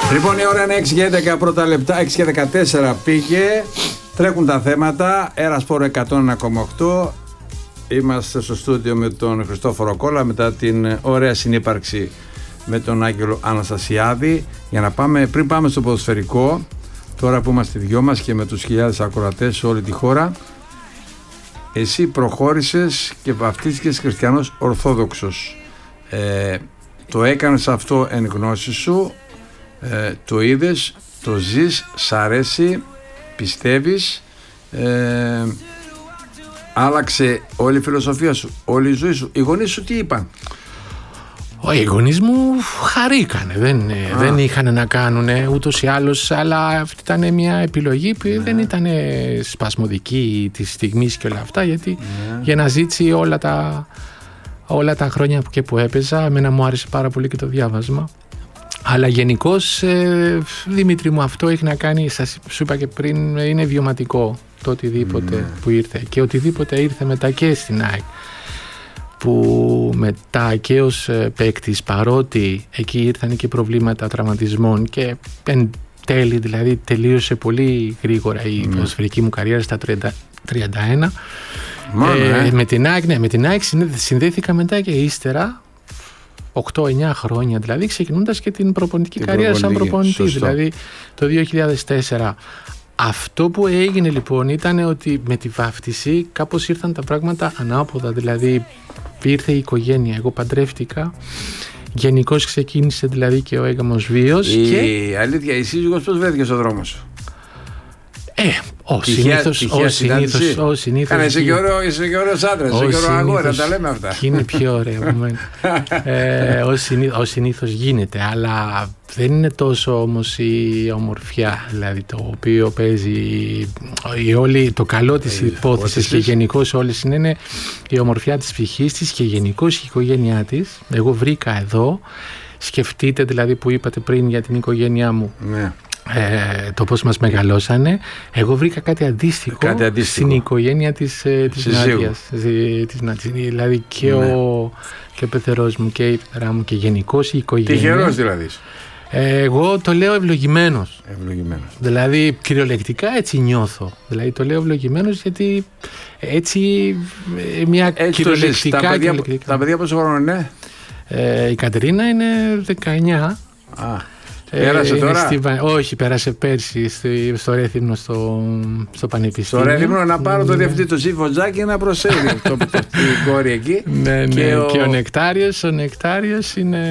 Λοιπόν, η ώρα είναι 6 και 11 πρώτα λεπτά, 6 και 14 πήγε. Τρέχουν τα θέματα. Ερασπόρο 101,8. Είμαστε στο στούντιο με τον Χριστόφορο Κόλλα μετά την ωραία συνύπαρξη με τον Άγγελο Αναστασιάδη. Για να πάμε, πριν πάμε στο ποδοσφαιρικό, τώρα που είμαστε δυο μας και με τους χιλιάδες ακροατές σε όλη τη χώρα, εσύ προχώρησες και βαφτίστηκες χριστιανός Ορθόδοξος. Το έκανες αυτό εν γνώση σου, το είδες, το ζεις, σ' αρέσει, πιστεύεις, άλλαξε όλη η φιλοσοφία σου, όλη η ζωή σου. Οι γονείς σου τι είπαν? Οι γονείς μου χαρήκανε, δεν είχαν να κάνουν ούτως ή άλλως, αλλά αυτή ήταν μια επιλογή που δεν ήταν σπασμωδική της στιγμής και όλα αυτά, γιατί για να ζήσει όλα τα χρόνια και που έπαιζα, εμένα μου άρεσε πάρα πολύ και το διάβασμα. Αλλά γενικώς, Δημήτρη μου, αυτό έχει να κάνει, σου είπα και πριν, είναι βιωματικό το οτιδήποτε που ήρθε. Και οτιδήποτε ήρθε μετά και στην ΑΕΚ, που μετά και ως παίκτης, παρότι εκεί ήρθαν και προβλήματα τραυματισμών και εν τέλει δηλαδή τελείωσε πολύ γρήγορα η ποδοσφαιρική μου καριέρα στα 31. Με την ΑΕΚ συνδέθηκα μετά και ύστερα 8-9 χρόνια, δηλαδή ξεκινώντας και την προπονητική καριέρα σαν προπονητή, δηλαδή το 2004. Αυτό που έγινε λοιπόν ήταν ότι με τη βάφτιση κάπως ήρθαν τα πράγματα ανάποδα, δηλαδή ήρθε η οικογένεια, εγώ παντρεύτηκα, γενικώς ξεκίνησε δηλαδή και ο έγαμος βίος. Η αλήθεια, η σύζυγος πώς βρέθηκε στον δρόμο σου? Ο συνήθως. Κάνε, είσαι και ωραίος άντρας, είσαι και ωραίο αγόρι, να τα λέμε αυτά. Και είναι πιο ωραίο από μένα. Ο συνήθως γίνεται, αλλά δεν είναι τόσο όμως η ομορφιά, δηλαδή το οποίο παίζει το καλό της υπόθεσης και γενικώς όλες είναι η ομορφιά της ψυχής της και γενικώς η οικογένειά της. Εγώ βρήκα εδώ, σκεφτείτε δηλαδή που είπατε πριν για την οικογένειά μου. Ναι. Το πώς μας μεγαλώσανε, εγώ βρήκα κάτι αντίστοιχο στην οικογένεια της Νάντιας. Δηλαδή και ο πεθερός μου και η πεθερά μου και γενικώς η οικογένεια. Τυχερός δηλαδή. Εγώ το λέω ευλογημένος. Δηλαδή κυριολεκτικά έτσι νιώθω. Δηλαδή το λέω ευλογημένος γιατί έτσι μια κυριολεκτικά. Τα παιδιά πόσο χρόνο είναι? Η Κατερίνα είναι 19. Πέρασε τώρα? Όχι, πέρασε πέρσι στο Ρέθυμνο στο Πανεπιστήμιο. Στο Ρέθυμνο να πάρω το διευθυντή του Σύφωτζάκη να προσέλθει την κόρη εκεί. Ναι. Και ο Νεκτάριος είναι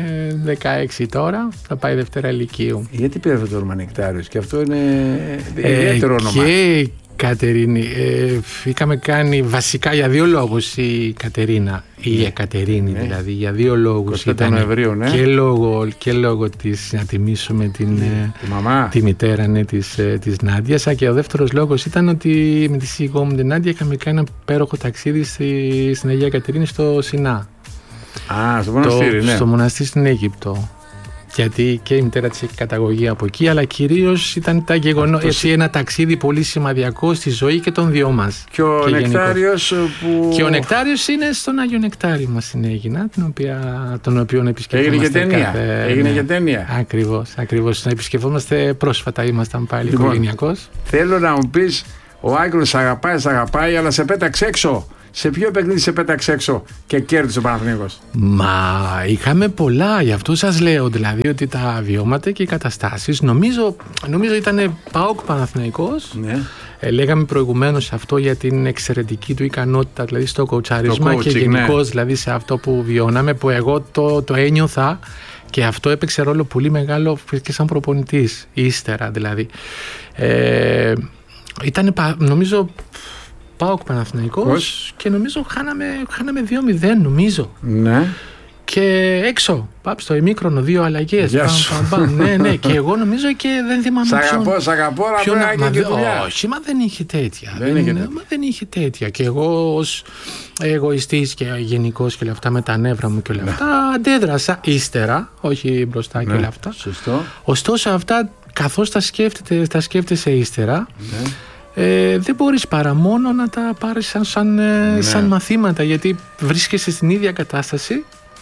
16 τώρα, θα πάει Δευτέρα Λυκείου. Γιατί πήρε αυτό το όνομα Νεκτάριος? Και αυτό είναι ιδιαίτερο όνομα. Και Κατερίνη, είχαμε κάνει βασικά για δύο λόγους η Κατερίνα, η Εκατερίνη δηλαδή, για δύο λόγους. Ήταν Νοεμβρίου, ναι. Και λόγω της, να τιμήσουμε τη μητέρα της Νάντιας, και ο δεύτερος λόγος ήταν ότι με τη σύζυγό μου την Νάντια είχαμε κάνει ένα υπέροχο ταξίδι στην Αγία Κατερίνη στο Σινά. Στο μοναστήρι, ναι. Στο μοναστήρι στην Αίγυπτο. Γιατί και η μητέρα της έχει καταγωγή από εκεί, αλλά κυρίως ήταν τα γεγονότα. Έτσι, ένα ταξίδι πολύ σημαδιακό στη ζωή και των δυο μας. Και ο Νεκτάριος Και ο Νεκτάριος είναι στον Άγιο Νεκτάριο μας στην Αίγινα, τον οποίο επισκεφόμαστε. Έγινε και ταινία. Ακριβώς. Να επισκεφόμαστε πρόσφατα, ήμασταν πάλι οικογενειακός. Θέλω να μου πεις, ο Άγγελος αγαπάει, αλλά σε πέταξε έξω. Σε ποιο παιχνίδι σε πέταξε έξω και κέρδισε ο Παναθηναϊκός? Μα είχαμε πολλά, γι' αυτό σας λέω δηλαδή ότι τα βιώματα και οι καταστάσεις νομίζω ήταν ΠΑΟΚ Παναθηναϊκός. Ναι. Λέγαμε προηγουμένως αυτό για την εξαιρετική του ικανότητα, δηλαδή στο κοουτσάρισμα και γενικώς δηλαδή σε αυτό που βιώναμε, που εγώ το ένιωθα και αυτό έπαιξε ρόλο πολύ μεγάλο και σαν προπονητής ύστερα δηλαδή. Ήταν νομίζω ΠΑΟΚ Παναθηναϊκός και νομίζω χάναμε 2-0 νομίζω. Ναι. Και έξω, στο ημίχρονο 2 αλλαγές. Ναι, και εγώ νομίζω και δεν θυμάμαι Σ' αγαπώ, αλλά και δουλειά. Όχι, μα δεν είχε τέτοια. Δεν είχε τέτοια. Και εγώ ως εγωιστής και γενικός και όλα αυτά, με τα νεύρα μου και όλα αυτά, αντέδρασα ύστερα, όχι μπροστά και όλα αυτά. Σωστό. Ωστόσο αυτά, καθώς τα σκέφτεσαι ύστερα, δεν μπορείς παρά μόνο να τα πάρεις σαν μαθήματα, γιατί βρίσκεσαι στην ίδια κατάσταση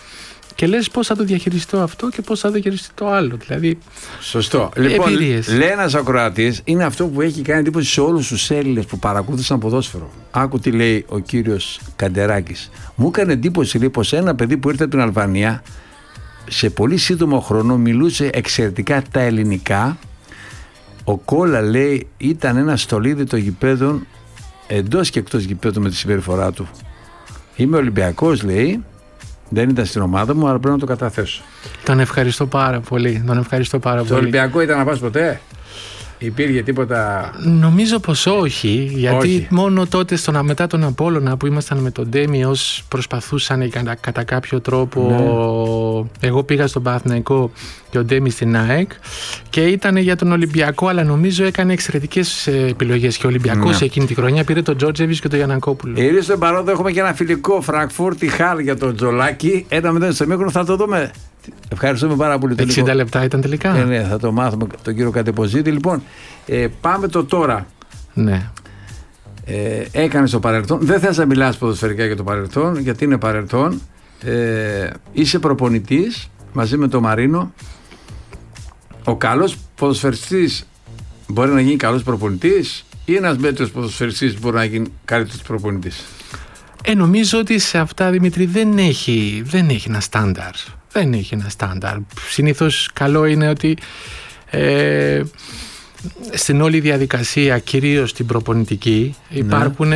και λες πώς θα το διαχειριστώ αυτό και πώς θα το διαχειριστώ το άλλο. Δηλαδή, σωστό. Λοιπόν, λέει ένας ακροατής, είναι αυτό που έχει κάνει εντύπωση σε όλους τους Έλληνες που παρακολούθησαν ποδόσφαιρο. Άκου τι λέει ο κύριος Καντεράκης. Μου έκανε εντύπωση, λέει, πως ένα παιδί που ήρθε από την Αλβανία σε πολύ σύντομο χρόνο μιλούσε εξαιρετικά τα ελληνικά. Ο Κόλλα, λέει, ήταν ένα στολίδι των γηπέδων εντός και εκτός γηπέδου με τη συμπεριφορά του. Είμαι Ολυμπιακός, λέει, δεν ήταν στην ομάδα μου, αλλά πρέπει να το καταθέσω. Τον ευχαριστώ πάρα πολύ. Στο Ολυμπιακό ήταν να πας ποτέ? Υπήρχε τίποτα? Νομίζω πως όχι, γιατί μόνο τότε μετά τον Απόλλωνα που ήμασταν με τον Ντέμιος προσπαθούσαν κατά κάποιο τρόπο. Ναι. Εγώ πήγα στον Παναθηναϊκό και ο Ντέμις στην ΑΕΚ και ήταν για τον Ολυμπιακό, αλλά νομίζω έκανε εξαιρετικές επιλογές και ο Ολυμπιακός εκείνη τη χρονιά πήρε τον Τζόρτζεβιτς και τον Γιαννακόπουλο. Ήρθε στον Παρόδο, έχουμε και ένα φιλικό Φραγκφούρτη Χάλ για τον Τζολάκη. 1-0 στο μήχρονο, θα το δούμε. Ευχαριστούμε πάρα πολύ. 60 λεπτά ήταν τελικά. Ναι, θα το μάθουμε τον κύριο Κατεποζήτη. Λοιπόν, πάμε το τώρα. Ναι. Έκανες το παρελθόν. Δεν θες να μιλάς ποδοσφαιρικά για το παρελθόν, γιατί είναι παρελθόν. Είσαι προπονητής μαζί με τον Μαρίνο. Ο καλός ποδοσφαιριστής μπορεί να γίνει καλός προπονητής, ή ένας μέτριος ποδοσφαιριστής μπορεί να γίνει καλύτερος προπονητής? Νομίζω ότι σε αυτά, Δημήτρη, δεν έχει ένα στάνταρ. Δεν έχει ένα στάνταρ. Συνήθως καλό είναι ότι στην όλη διαδικασία, κυρίως στην προπονητική, υπάρχουν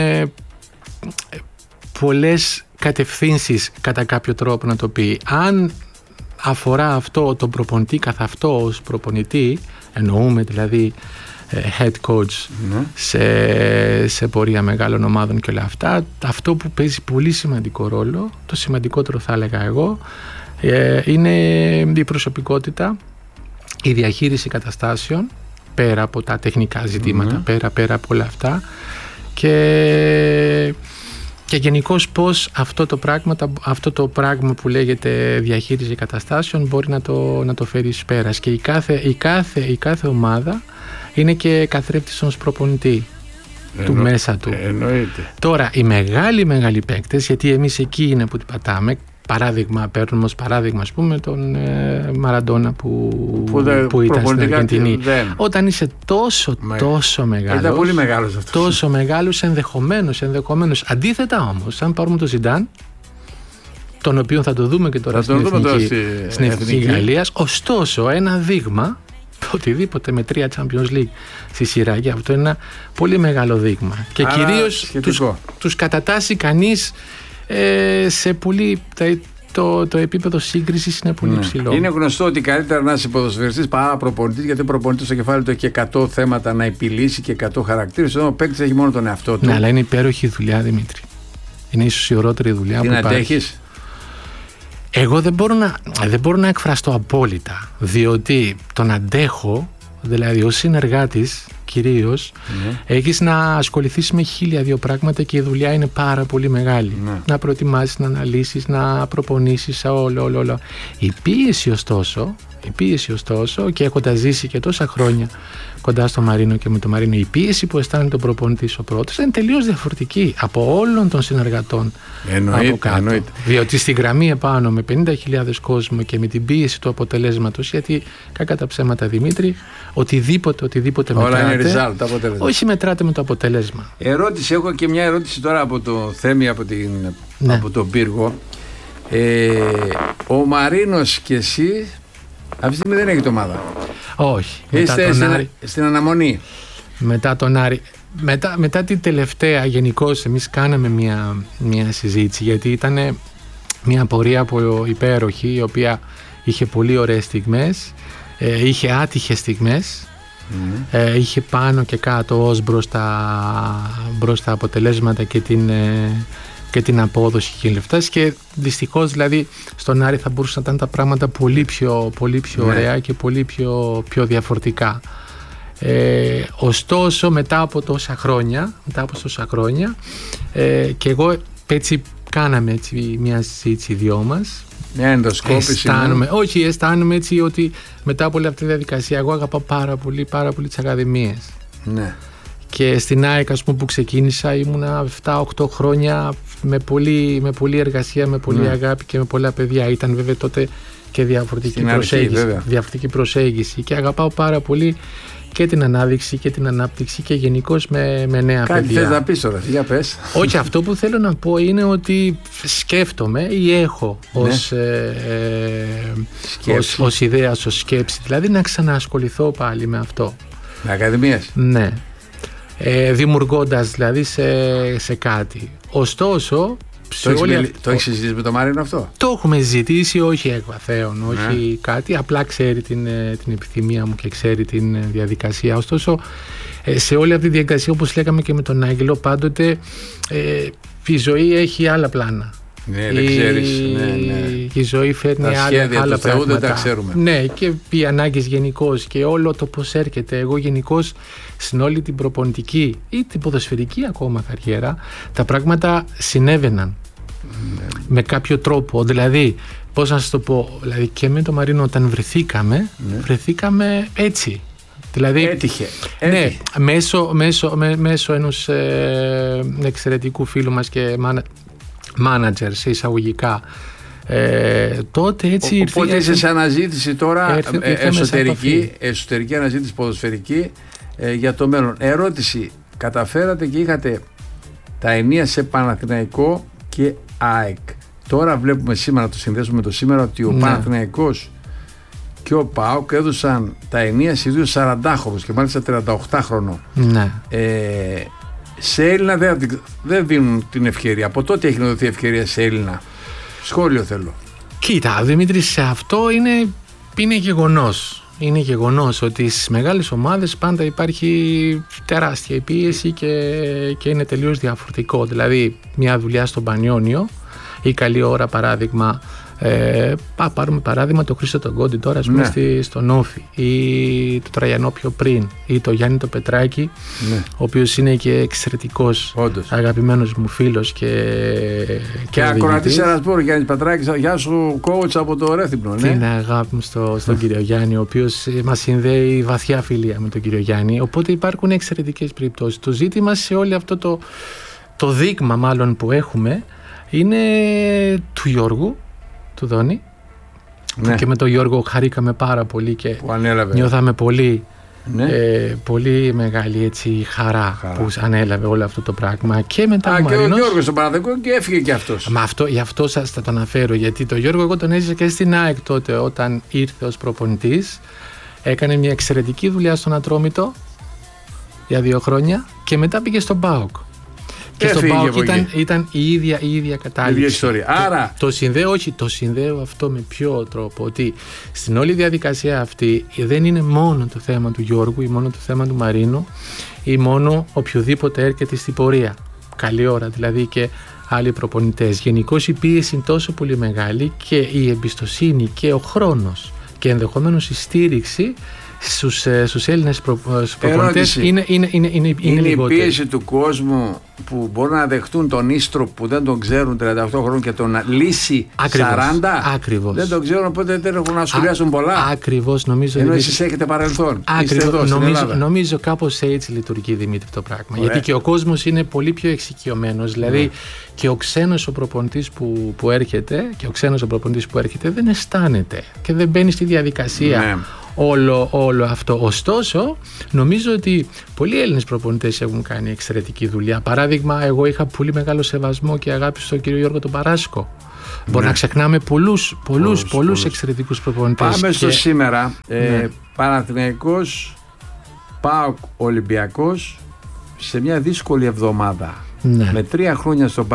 πολλές κατευθύνσεις κατά κάποιο τρόπο να το πει. Αν αφορά αυτό τον προπονητή καθ' αυτό ως προπονητή, εννοούμε δηλαδή head coach σε πορεία μεγάλων ομάδων και όλα αυτά, αυτό που παίζει πολύ σημαντικό ρόλο, το σημαντικότερο θα έλεγα εγώ, είναι η προσωπικότητα, η διαχείριση καταστάσεων πέρα από τα τεχνικά ζητήματα, πέρα από όλα αυτά, και γενικώς πώς αυτό το πράγμα που λέγεται διαχείριση καταστάσεων μπορεί να το φέρει εις πέρας. Και η κάθε ομάδα είναι και καθρέφτης ως προπονητή του μέσα του. Εννοείται. Τώρα οι μεγάλοι παίκτες, γιατί εμείς εκεί είναι που την πατάμε. Παίρνουμε ως παράδειγμα, ας πούμε, τον Μαραντόνα που ήταν στην Αργεντινή. Όταν είσαι τόσο μεγάλος, ήταν πολύ μεγάλος αυτός. Τόσο μεγάλος, ενδεχομένως. Αντίθετα όμως, αν πάρουμε τον Ζιντάν, τον οποίο θα το δούμε και τώρα στην Εθνική Γαλλίας, ωστόσο ένα δείγμα, οτιδήποτε με 3 Champions League στη σειρά, και αυτό είναι ένα πολύ μεγάλο δείγμα. Και κυρίως τους κατατάσσει κανείς σε πολύ. Το επίπεδο σύγκρισης είναι πολύ ψηλό. Είναι γνωστό ότι καλύτερα να είσαι ποδοσφαιριστής παρά προπονητής, γιατί ο προπονητής στο κεφάλι του έχει 100 θέματα να επιλύσει και 100 χαρακτήρες. Ενώ ο παίκτης έχει μόνο τον εαυτό του. Ναι, αλλά είναι υπέροχη δουλειά, Δημήτρη. Είναι ίσως η ωραιότερη δουλειά που υπάρχει. Την αντέχεις? Εγώ δεν μπορώ να εκφραστώ απόλυτα, διότι τον αντέχω, δηλαδή ως συνεργάτης κυρίως, έχεις να ασχοληθείς με 1002 πράγματα και η δουλειά είναι πάρα πολύ μεγάλη. Να προετοιμάσεις, να αναλύσεις, να προπονήσεις, όλο. Η πίεση ωστόσο, και έχοντας ζήσει και τόσα χρόνια κοντά στο Μαρίνο και με τον Μαρίνο, η πίεση που αισθάνεται ο προπονητής ο πρώτος είναι τελείως διαφορετική από όλων των συνεργατών από κάτω. Εννοείται. Διότι στη γραμμή επάνω με 50.000 κόσμο και με την πίεση του αποτελέσματος, γιατί κακά τα ψέματα, Δημήτρη, οτιδήποτε μετράτε, όχι μετράτε με το αποτέλεσμα. Ερώτηση, έχω και μια ερώτηση τώρα από το Θέμη, από τον Πύργο. Ο Μαρίνος και εσύ αυτή τη στιγμή δεν έχετε ομάδα? Όχι. Είστε στην αναμονή? Μετά τον Άρη. Μετά την τελευταία, γενικώς εμείς κάναμε μια συζήτηση, γιατί ήταν μια πορεία από υπέροχη, η οποία είχε πολύ ωραίες στιγμές, είχε άτυχες στιγμές, είχε πάνω και κάτω ως μπροστά αποτελέσματα και την απόδοση και λεφτάς, και δυστυχώς δηλαδή στον Άρη θα μπορούσαν να ήταν τα πράγματα πολύ πιο ωραία και πολύ πιο διαφορετικά. Ωστόσο μετά από τόσα χρόνια και εγώ έτσι κάναμε μια συζήτηση οι δυο μας. Μια ενδοσκόπηση. Αισθάνομαι έτσι ότι μετά από όλη αυτή τη διαδικασία εγώ αγαπάω πάρα πολύ τις ακαδημίες. Ναι. Και στην ΑΕΚ, ας πούμε, που ξεκίνησα, ήμουνα 7-8 χρόνια με πολλή εργασία, με πολλή αγάπη και με πολλά παιδιά. Ήταν βέβαια τότε και διαφορετική προσέγγιση και αγαπάω πάρα πολύ και την ανάδειξη και την ανάπτυξη και γενικώς με νέα παιδιά. Κάτι θες να πεις τώρα, για πες. Όχι, αυτό που θέλω να πω είναι ότι σκέφτομαι ή έχω ως ιδέα, ως σκέψη, δηλαδή να ξαναασχοληθώ πάλι με αυτό. Με ακαδημίες. Ναι. Δημιουργώντας δηλαδή σε κάτι. Ωστόσο, το έχεις συζητήσει με τον Μαρίνο αυτό? Το έχουμε συζητήσει, όχι εκβαθέων, όχι κάτι, απλά ξέρει την επιθυμία μου και ξέρει την διαδικασία. Ωστόσο, σε όλη αυτή τη διαδικασία, όπως λέγαμε και με τον Άγγελο, πάντοτε η ζωή έχει άλλα πλάνα. Ναι, δεν ξέρεις. Η ζωή φέρνει άλλα πράγματα. Δεν τα ξέρουμε. Ναι, και οι ανάγκες γενικώς και όλο το πώς έρχεται. Εγώ γενικώς στην όλη την προπονητική ή την ποδοσφαιρική ακόμα καριέρα, τα πράγματα συνέβαιναν με κάποιο τρόπο. Δηλαδή, πώς να σας το πω, δηλαδή και με τον Μαρίνο όταν βρεθήκαμε έτσι. Δηλαδή, έτυχε. Ναι, μέσω ενός εξαιρετικού φίλου μας και μάνατζερ σε εισαγωγικά. Τότε έτσι ήρθε. Οπότε είσαι σε αναζήτηση τώρα εσωτερική αναζήτηση ποδοσφαιρική για το μέλλον. Ερώτηση, καταφέρατε και είχατε τα ενία σε Παναθηναϊκό και ΑΕΚ. Τώρα βλέπουμε σήμερα, το συνδέσουμε με το σήμερα, ότι ο Παναθηναϊκός και ο ΠΑΟΚ έδωσαν τα ενία σε δύο 40χρονους και μάλιστα 38χρονο. Ναι. Σε Έλληνα δεν δίνουν την ευκαιρία. Από τότε έχει να δοθεί ευκαιρία σε Έλληνα. Σχόλιο θέλω. Κοίτα, Δημήτρη, σε αυτό είναι γεγονός. Είναι γεγονός ότι στις μεγάλες ομάδες πάντα υπάρχει τεράστια πίεση και είναι τελείως διαφορετικό. Δηλαδή, μια δουλειά στον Πανιόνιο ή καλή ώρα, παράδειγμα, πάρουμε παράδειγμα το Χρήστο τον Κόντι τώρα, ας πούμε, στον Όφη, ή το Τραγιανό πιο πριν, ή το Γιάννη το Πετράκη, ο οποίος είναι και εξαιρετικός, όντως, αγαπημένος μου φίλος και ακροατής Ερασπόρου, Γιάννης Πετράκης. Γεια σου, coach από το Ρέθυμνο. Ναι, είναι αγάπη μου στον κύριο Γιάννη, ο οποίος μας συνδέει βαθιά φιλία με τον κύριο Γιάννη, οπότε υπάρχουν εξαιρετικές περιπτώσεις. Το ζήτημα σε όλο αυτό το δείγμα μάλλον που έχουμε είναι του Γιώργου του Δόνη, και με τον Γιώργο χαρήκαμε πάρα πολύ και νιώθαμε πολύ μεγάλη έτσι χαρά που ανέλαβε όλο αυτό το πράγμα. Και μετά και ο Γιώργος στον Παναθηναϊκό και έφυγε και αυτός. Γι' αυτό σας θα το αναφέρω, γιατί το Γιώργο εγώ τον έζησα και στην ΑΕΚ τότε όταν ήρθε ως προπονητής. Έκανε μια εξαιρετική δουλειά στον Ατρόμητο για 2 χρόνια και μετά πήγε στον ΠΑΟΚ. Και στον ΠΑΟΚ ήταν η ίδια κατάληξη. Άρα το συνδέω αυτό με ποιο τρόπο? Ότι στην όλη διαδικασία αυτή δεν είναι μόνο το θέμα του Γιώργου ή μόνο το θέμα του Μαρίνου ή μόνο οποιοδήποτε έρχεται στην πορεία. Καλή ώρα δηλαδή και άλλοι προπονητές. Γενικώς η πίεση είναι τόσο πολύ μεγάλη και η εμπιστοσύνη και ο χρόνος και ενδεχομένως η στήριξη στους Έλληνες προπονητές είναι η πίεση του κόσμου που μπορούν να δεχτούν τον Ίστρο που δεν τον ξέρουν 38 χρόνων και τον λύσει 40. Ακριβώς. Δεν τον ξέρουν, οπότε δεν έχουν να σχολιάσουν πολλά. Ακριβώς, νομίζω. Ενώ εσείς έχετε παρελθόν. Νομίζω κάπως έτσι λειτουργεί, Δημήτρη, το πράγμα. Γιατί και ο κόσμος είναι πολύ πιο εξοικειωμένος. Δηλαδή και ο ξένος ο προπονητής που έρχεται δεν αισθάνεται και δεν μπαίνει στη διαδικασία. Όλο αυτό. Ωστόσο, νομίζω ότι πολλοί Έλληνες προπονητές έχουν κάνει εξαιρετική δουλειά. Παράδειγμα, εγώ είχα πολύ μεγάλο σεβασμό και αγάπη στον κύριο Γιώργο τον Παράσκο. Μπορεί να ξεχνάμε πολλούς εξαιρετικούς προπονητές. Πάμε στο σήμερα. Παναθηναϊκός, ΠΑΟΚ, Ολυμπιακός σε μια δύσκολη εβδομάδα. Με 3 χρόνια στον